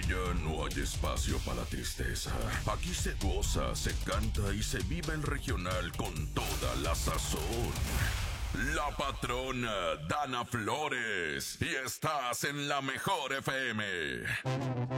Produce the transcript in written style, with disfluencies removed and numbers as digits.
Ya no hay espacio para tristeza. Aquí se goza, se canta y se vive el regional con toda la sazón. La patrona Dana Flores. Y estás en la mejor FM.